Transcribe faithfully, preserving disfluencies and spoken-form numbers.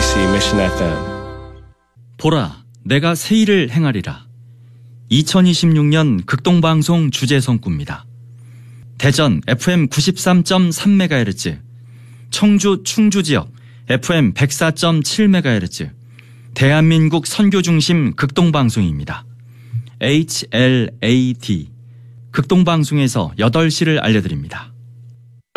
케이비씨 Mission 에프엠. 보라, 내가 새 일을 행하리라. 이천이십육 년 극동방송 주제성구입니다. 대전 에프엠 구십삼 점 삼 메가헤르츠, 청주 충주지역 에프엠 백사 점 칠 메가헤르츠, 대한민국 선교중심 극동방송입니다. 에이치엘에이디, 극동방송에서 여덟 시를 알려드립니다.